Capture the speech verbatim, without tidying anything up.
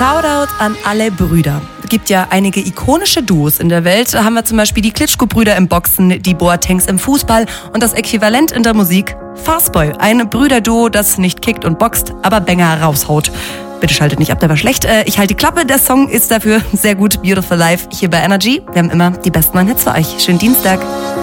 Shoutout an alle Brüder. Es gibt ja einige ikonische Duos in der Welt. Da haben wir zum Beispiel die Klitschko-Brüder im Boxen, die Boatengs im Fußball und das Äquivalent in der Musik, Fastboy. Ein Brüderduo, das nicht kickt und boxt, aber Banger raushaut. Bitte schaltet nicht ab, der war schlecht. Ich halte die Klappe, der Song ist dafür sehr gut. Beautiful Life hier bei Energy. Wir haben immer die besten neuen Hits für euch. Schönen Dienstag.